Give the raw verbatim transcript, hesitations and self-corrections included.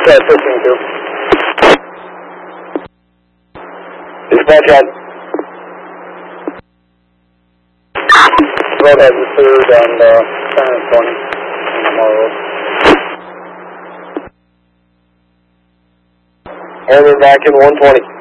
Yeah, fifteen two. Dispatch out. Road has the third and uh, ten and twenty. Tomorrow. Order back in one twenty.